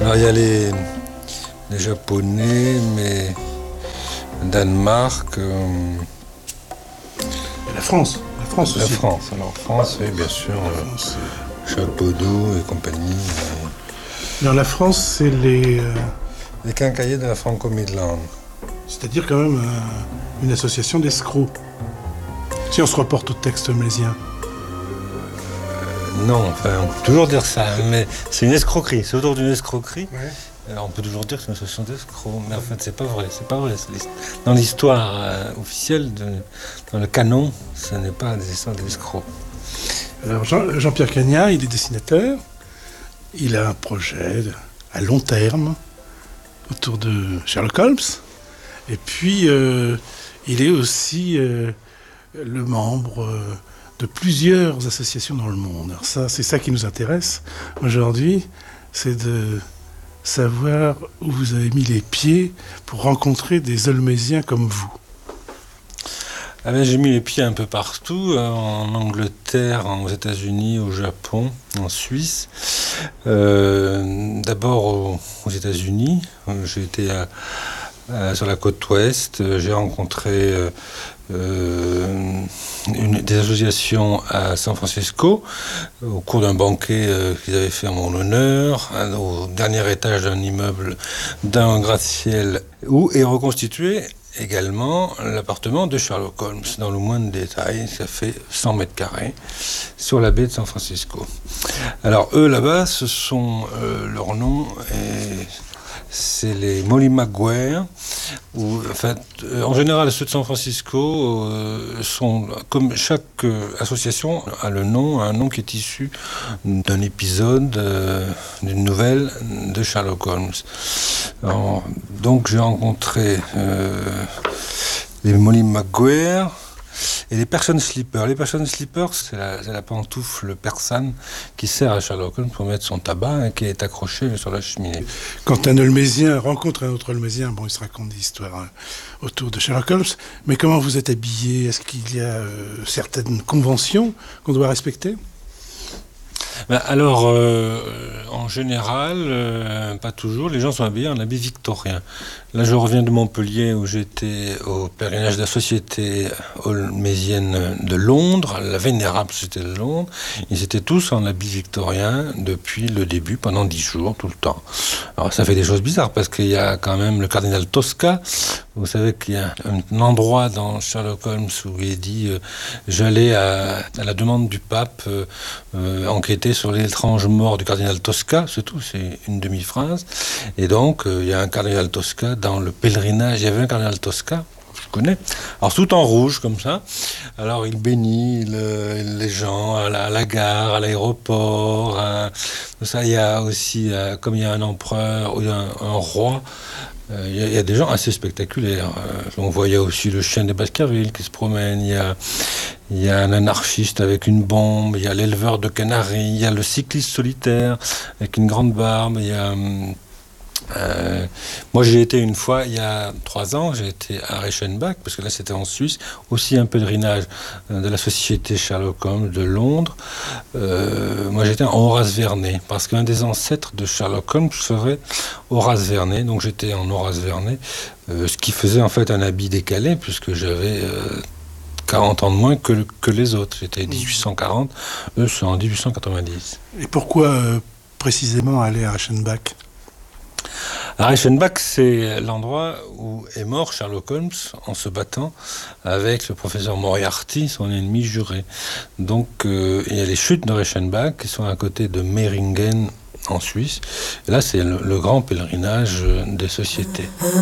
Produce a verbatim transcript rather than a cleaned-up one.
Alors il y a les, les Japonais, mais Danemark. Euh, et la France, la France la aussi. La France, alors France, oui, bien sûr. La France, euh, Chapeau d'eau et compagnie. Mais... Alors la France, c'est les... Euh... Les quincailliers de la Franco-Midland. C'est-à-dire quand même euh, une association d'escrocs. Si on se reporte au texte mlésien. Euh, non, enfin, on peut toujours dire ça, mais c'est une escroquerie. C'est autour d'une escroquerie. Ouais. Alors, on peut toujours dire que c'est une association d'escrocs, mais en fait, c'est pas vrai. C'est pas vrai. C'est dans l'histoire euh, officielle, de, dans le canon, ce n'est pas des histoires d'escrocs. Alors, Jean, Jean-Pierre Cagnard, il est dessinateur. Il a un projet de, à long terme autour de Sherlock Holmes. Et puis, euh, il est aussi euh, le membre euh, de plusieurs associations dans le monde. Alors ça, c'est ça qui nous intéresse aujourd'hui, c'est de savoir où vous avez mis les pieds pour rencontrer des Holmésiens comme vous. Ah ben, j'ai mis les pieds un peu partout, euh, en Angleterre, aux États-Unis, au Japon, en Suisse. Euh, d'abord aux, aux États-Unis, j'ai été à, à, sur la côte ouest, j'ai rencontré euh, euh, une, des associations à San Francisco au cours d'un banquet euh, qu'ils avaient fait en mon honneur, au dernier étage d'un immeuble d'un gratte-ciel où est reconstitué également l'appartement de Sherlock Holmes, dans le moindre détail. Ça fait cent mètres carrés sur la baie de San Francisco. Alors eux là-bas, ce sont euh, leur nom est, c'est les Molly Maguire. Où, enfin, euh, en général, ceux de San Francisco euh, sont, comme chaque euh, association a le nom, un nom qui est issu d'un épisode, euh, d'une nouvelle de Sherlock Holmes. Alors, donc j'ai rencontré euh, les Molly Maguire et les Person Slippers. Les Person Slippers, c'est la, c'est la pantoufle persane qui sert à Sherlock Holmes pour mettre son tabac et qui est accrochée sur la cheminée. Quand un Holmésien rencontre un autre Holmésien, bon, il se raconte des histoires hein, autour de Sherlock Holmes, mais comment vous êtes habillé? Est-ce qu'il y a euh, certaines conventions qu'on doit respecter? Ben alors, euh, en général, euh, pas toujours, les gens sont habillés en habit victorien. Là, je reviens de Montpellier où j'étais au pèlerinage de la Société holmésienne de Londres, la Vénérable Société de Londres. Ils étaient tous en habit victorien depuis le début, pendant dix jours, tout le temps. Alors, ça fait des choses bizarres parce qu'il y a quand même le cardinal Tosca. Vous savez qu'il y a un endroit dans Sherlock Holmes où il est dit euh, « J'allais à, à la demande du pape euh, euh, enquêter sur l'étrange mort du cardinal Tosca », c'est tout, c'est une demi-phrase. Et donc, euh, il y a un cardinal Tosca dans le pèlerinage, il y avait un cardinal Tosca, je connais, alors tout en rouge comme ça, alors il bénit le, les gens à la, à la gare, à l'aéroport, à, tout ça. Il y a aussi, euh, comme il y a un empereur ou un, un roi, euh, il, y a, il y a des gens assez spectaculaires. Euh, on voyait aussi le chien des Baskerville qui se promène, il y a, il y a un anarchiste avec une bombe, il y a l'éleveur de canaris, il y a le cycliste solitaire avec une grande barbe, il y a... Euh, moi j'ai été une fois il y a trois ans, j'ai été à Reichenbach parce que là c'était en Suisse, aussi un pèlerinage de la société Sherlock Holmes de Londres. Euh, moi j'étais en Horace Vernet parce qu'un des ancêtres de Sherlock Holmes serait Horace Vernet, donc j'étais en Horace Vernet, euh, ce qui faisait en fait un habit décalé puisque j'avais euh, quarante ans de moins que, que les autres. J'étais en dix-huit cent quarante, eux sont en dix-huit cent quatre-vingt-dix. Et pourquoi euh, précisément aller à Reichenbach? À Reichenbach, c'est l'endroit où est mort Sherlock Holmes en se battant avec le professeur Moriarty, son ennemi juré. Donc, euh, il y a les chutes de Reichenbach qui sont à côté de Meiringen en Suisse. Et là, c'est le, le grand pèlerinage des sociétés.